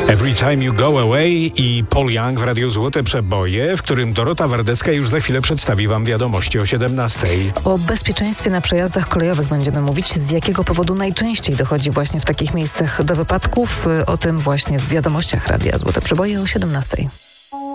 Every Time You Go Away i Paul Young w Radiu Złote Przeboje, w którym Dorota Wardecka już za chwilę przedstawi Wam wiadomości o 17:00. O bezpieczeństwie na przejazdach kolejowych będziemy mówić. Z jakiego powodu najczęściej dochodzi właśnie w takich miejscach do wypadków? O tym właśnie w wiadomościach Radia Złote Przeboje o 17:00.